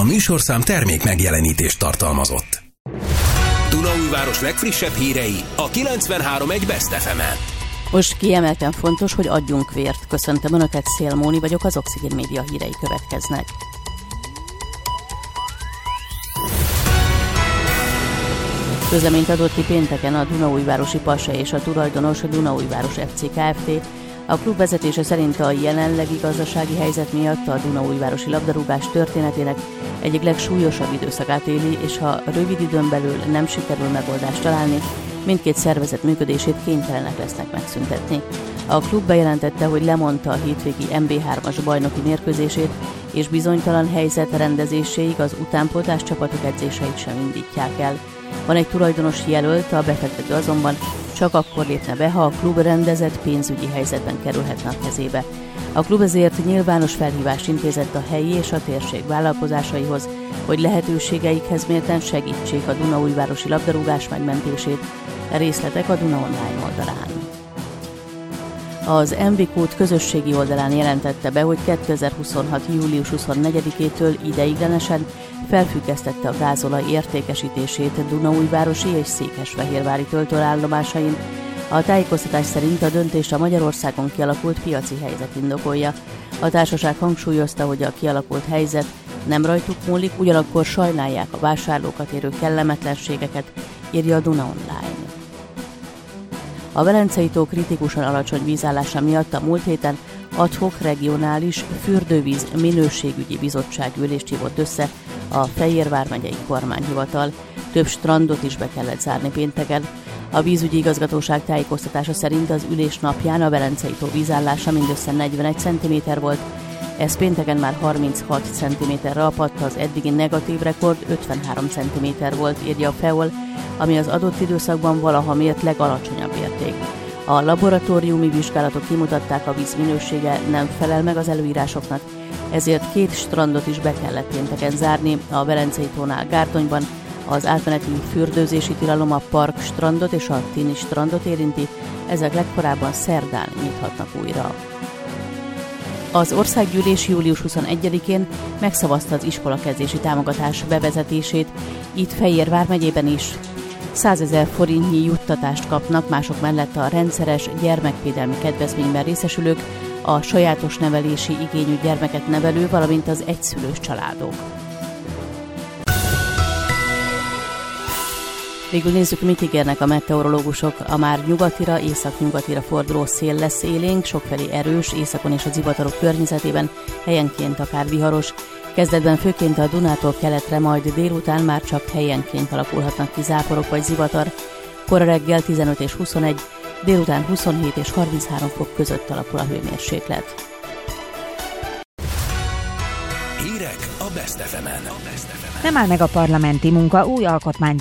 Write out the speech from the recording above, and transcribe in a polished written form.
A műsorszám termék megjelenítést tartalmazott. Dunaújváros legfrissebb hírei a 93.1 Best FM-en. Most kiemelten fontos, hogy adjunk vért. Köszöntöm Önöket, Szél Móni vagyok, az Oxigén Média hírei következnek. Közleményt adott ki pénteken a Dunaújvárosi Pase és a tulajdonos Dunaújváros FC Kft. A klub vezetése szerint a jelenlegi gazdasági helyzet miatt a dunaújvárosi labdarúgás történetének egyik legsúlyosabb időszakát éli, és ha rövid időn belül nem sikerül megoldást találni, mindkét szervezet működését kénytelenek lesznek megszüntetni. A klub bejelentette, hogy lemondta a hétvégi MB3-as bajnoki mérkőzését, és bizonytalan helyzet rendezéséig az utánpótlás csapatok edzéseit sem indítják el. Van egy tulajdonos jelölt, a befektető azonban csak akkor lépne be, ha a klub rendezett pénzügyi helyzetben kerülhetne a kezébe. A klub ezért nyilvános felhívást intézett a helyi és a térség vállalkozásaihoz, hogy lehetőségeikhez mérten segítsék a dunaújvárosi labdarúgás megmentését. A részletek a Duna Online oldalán. Az MV Kút közösségi oldalán jelentette be, hogy 2026. július 24-től ideiglenesen felfüggesztette a gázolaj értékesítését dunaújvárosi és székesfehérvári töltőállomásain. A tájékoztatás szerint a döntést a Magyarországon kialakult piaci helyzet indokolja. A társaság hangsúlyozta, hogy a kialakult helyzet nem rajtuk múlik, ugyanakkor sajnálják a vásárlókat érő kellemetlenségeket, írja a Duna Online. A Velencei-tó kritikusan alacsony vízállása miatt a múlt héten ad hoc regionális fürdővíz minőségügyi bizottság ülést hívott össze a Fejér vármegyei kormányhivatal. Több strandot is be kellett zárni pénteken. A vízügyi igazgatóság tájékoztatása szerint az ülés napján a Velencei-tó vízállása mindössze 41 cm volt. Ez pénteken már 36 cm-re apadt, az eddigi negatív rekord 53 cm volt, írja a FEOL, ami az adott időszakban valaha mért legalacsonyabb érték. A laboratóriumi vizsgálatok kimutatták, a víz minősége nem felel meg az előírásoknak, ezért 2 strandot is be kellett pénteken zárni. A Velencei-tónál Gárdonyban az átmeneti fürdőzési tilalom a Park strandot és a Tini strandot érinti, ezek legkorábban szerdán nyithatnak újra. Az országgyűlés július 21-én megszavazta az iskolakezdési támogatás bevezetését, itt Fejér vármegyében is. 100 000 forintnyi juttatást kapnak, mások mellett a rendszeres gyermekvédelmi kedvezményben részesülők, a sajátos nevelési igényű gyermeket nevelő, valamint az egyszülős családok. Végül nézzük, mit ígérnek a meteorológusok. A már nyugatira, északnyugatira forduló szél lesz élénk, sokfelé erős, északon és a zivatarok környezetében, helyenként akár viharos. Kezdetben főként a Dunától keletre, majd délután már csak helyenként alakulhatnak ki záporok vagy zivatar. Kora reggel 15 és 21, délután 27 és 33 fok között alakul a hőmérséklet. Hírek a Best FM-en. Nem áll meg a parlamenti munka, új alkotmány